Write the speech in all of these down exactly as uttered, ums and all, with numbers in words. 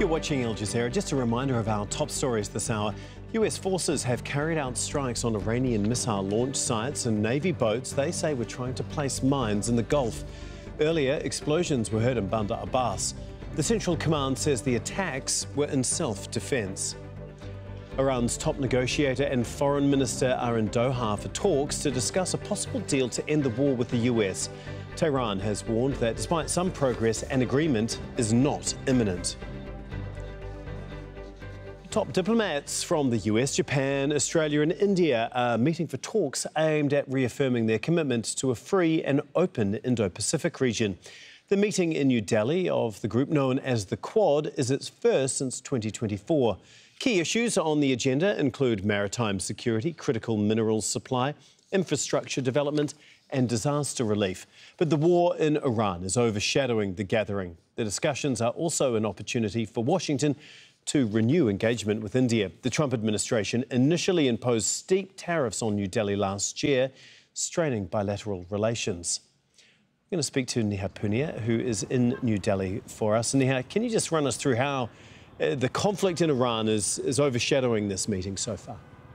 You're watching Al Jazeera. Just a reminder of our top stories this hour. U S forces have carried out strikes on Iranian missile launch sites and Navy boats they say were trying to place mines in the Gulf. Earlier, explosions were heard in Bandar Abbas. The Central Command says the attacks were in self-defense. Iran's top negotiator and foreign minister are in Doha for talks to discuss a possible deal to end the war with the U S. Tehran has warned that despite some progress, an agreement is not imminent. Top diplomats from the U S, Japan, Australia and India are meeting for talks aimed at reaffirming their commitment to a free and open Indo-Pacific region. The meeting in New Delhi of the group known as the Quad is its first since twenty twenty-four. Key issues on the agenda include maritime security, critical minerals supply, infrastructure development and disaster relief. But the war in Iran is overshadowing the gathering. The discussions are also an opportunity for Washington to renew engagement with India. The Trump administration initially imposed steep tariffs on New Delhi last year, straining bilateral relations. I'm going to speak to Neha Punia, who is in New Delhi for us. Neha, can you just run us through how uh, the conflict in Iran is, is overshadowing this meeting so far?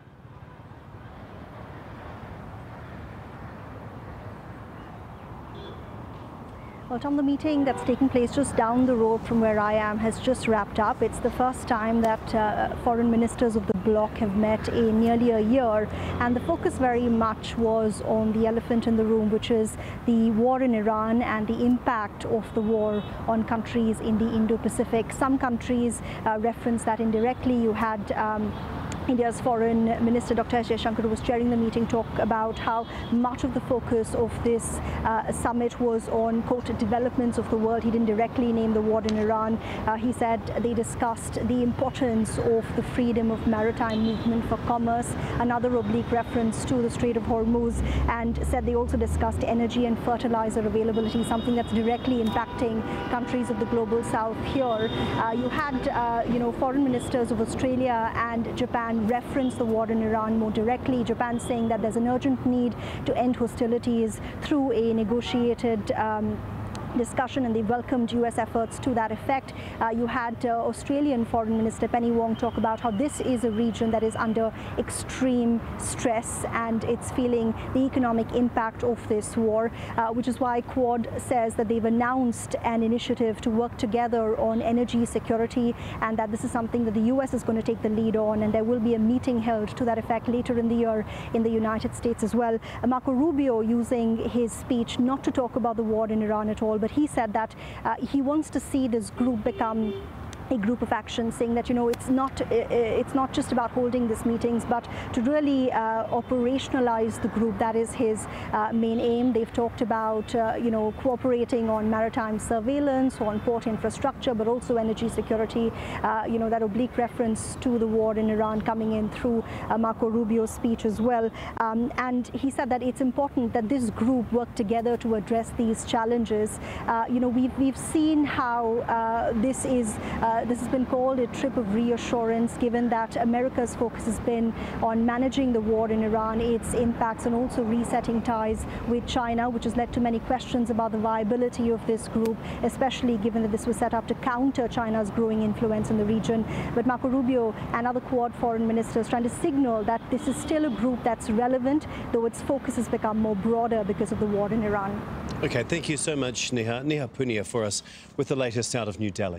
Well, Tom, the meeting that's taking place just down the road from where I am has just wrapped up. It's the first time that uh, foreign ministers of the bloc have met in nearly a year, and the focus very much was on the elephant in the room, which is the war in Iran and the impact of the war on countries in the Indo-Pacific. Some countries uh, reference that indirectly. You had um, India's Foreign Minister Doctor S. Jaishankar, who was chairing the meeting, talk about how much of the focus of this uh, summit was on, quote, developments of the world. He didn't directly name the war in Iran. Uh, he said they discussed the importance of the freedom of maritime movement for commerce, another oblique reference to the Strait of Hormuz, and said they also discussed energy and fertilizer availability, something that's directly impacting countries of the global south here. Uh, you had, uh, you know, foreign ministers of Australia and Japan reference the war in Iran more directly. Japan saying that there's an urgent need to end hostilities through a negotiated um, discussion, and they welcomed U S efforts to that effect. Uh, you had uh, Australian Foreign Minister Penny Wong talk about how this is a region that is under extreme stress and it's feeling the economic impact of this war, uh, which is why Quad says that they've announced an initiative to work together on energy security, and that this is something that the U S is going to take the lead on, and there will be a meeting held to that effect later in the year in the United States as well. Uh, Marco Rubio using his speech not to talk about the war in Iran at all, but he said that uh, he wants to see this group become a group of action, saying that, you know, it's not it's not just about holding these meetings, but to really uh, operationalize the group. That is his uh, main aim. They've talked about, uh, you know, cooperating on maritime surveillance, on port infrastructure, but also energy security. Uh, you know, that oblique reference to the war in Iran coming in through uh, Marco Rubio's speech as well. Um, and he said that it's important that this group work together to address these challenges. Uh, you know, we've, we've seen how uh, this is uh, Uh, this has been called a trip of reassurance, given that America's focus has been on managing the war in Iran, its impacts, and also resetting ties with China, which has led to many questions about the viability of this group, especially given that this was set up to counter China's growing influence in the region. But Marco Rubio and other Quad foreign ministers trying to signal that this is still a group that's relevant, though its focus has become more broader because of the war in Iran. OK, thank you so much, Neha. Neha Punia for us with the latest out of New Delhi.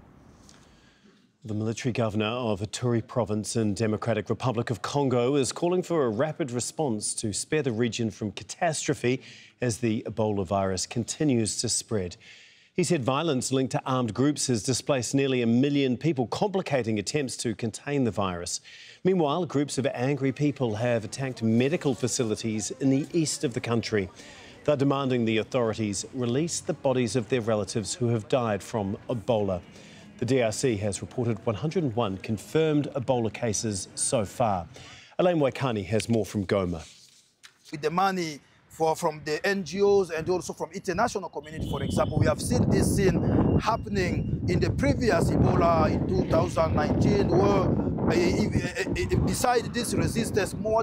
The military governor of Ituri province in Democratic Republic of Congo is calling for a rapid response to spare the region from catastrophe as the Ebola virus continues to spread. He said violence linked to armed groups has displaced nearly a million people, complicating attempts to contain the virus. Meanwhile, groups of angry people have attacked medical facilities in the east of the country. They're demanding the authorities release the bodies of their relatives who have died from Ebola. The D R C has reported one hundred and one confirmed Ebola cases so far. Elaine Waikani has more from Goma. With the money for, from the N G Os and also from international community, for example, we have seen this scene happening in the previous Ebola in two thousand nineteen, where uh, beside this resistance, more than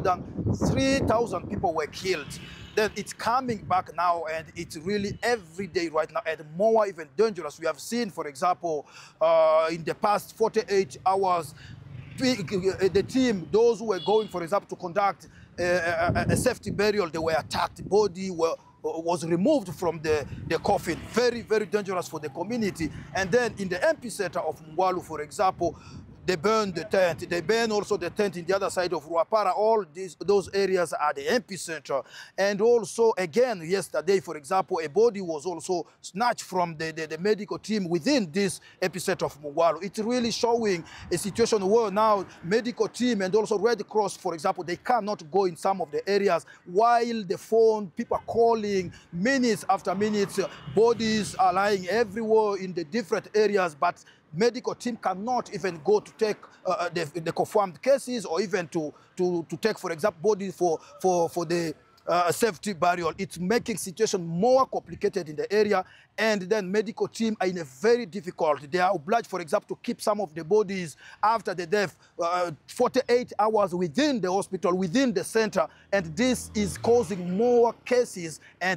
three thousand people were killed. Then it's coming back now, and it's really every day right now, and more even dangerous. We have seen, for example, uh, in the past forty-eight hours, the team, those who were going, for example, to conduct a, a, a safety burial, they were attacked. Body were, was removed from the, the coffin. Very, very dangerous for the community. And then in the epicenter of Mungwalu, for example, they burned the tent. They burned also the tent in the other side of Ruapara. All these, those areas are the epicenter. And also, again, yesterday, for example, a body was also snatched from the, the, the medical team within this epicenter of Mungwalu. It's really showing a situation where now medical team and also Red Cross, for example, they cannot go in some of the areas while the phone, people are calling minutes after minutes. Bodies are lying everywhere in the different areas, but medical team cannot even go to take uh, the, the confirmed cases, or even to, to, to take, for example, bodies for, for, for the uh, safety burial. It's making situation more complicated in the area, and then medical team are in a very difficult. They are obliged, for example, to keep some of the bodies after the death uh, forty-eight hours within the hospital, within the center, and this is causing more cases and